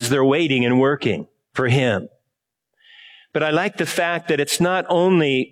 as they're waiting and working for Him. But I like the fact that it's not only,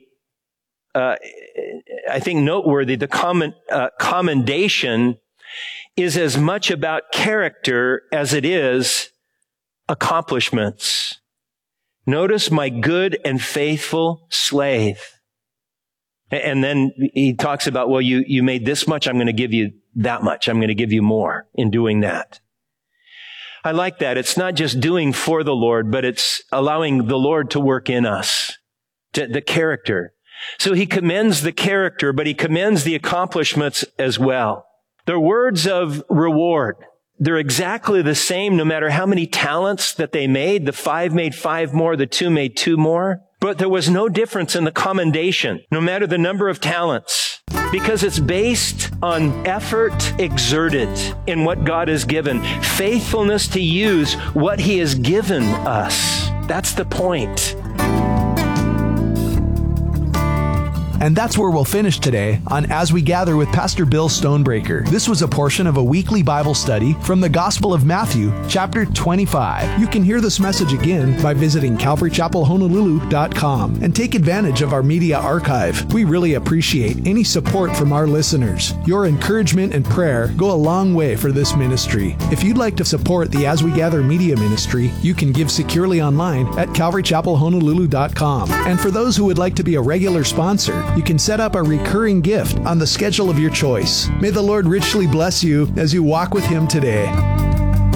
I think, noteworthy, the commendation is as much about character as it is accomplishments. Notice, my good and faithful slave. And then he talks about, well, you made this much, I'm going to give you that much. I'm going to give you more in doing that. I like that. It's not just doing for the Lord, but it's allowing the Lord to work in us, the character. So he commends the character, but he commends the accomplishments as well. They're words of reward. They're exactly the same no matter how many talents that they made. The 5 made 5 more, the 2 made 2 more. But there was no difference in the commendation, no matter the number of talents, because it's based on effort exerted in what God has given, faithfulness to use what He has given us. That's the point. And that's where we'll finish today on As We Gather with Pastor Bill Stonebreaker. This was a portion of a weekly Bible study from the Gospel of Matthew, chapter 25. You can hear this message again by visiting CalvaryChapelHonolulu.com and take advantage of our media archive. We really appreciate any support from our listeners. Your encouragement and prayer go a long way for this ministry. If you'd like to support the As We Gather media ministry, you can give securely online at CalvaryChapelHonolulu.com. And for those who would like to be a regular sponsor, you can set up a recurring gift on the schedule of your choice. May the Lord richly bless you as you walk with Him today.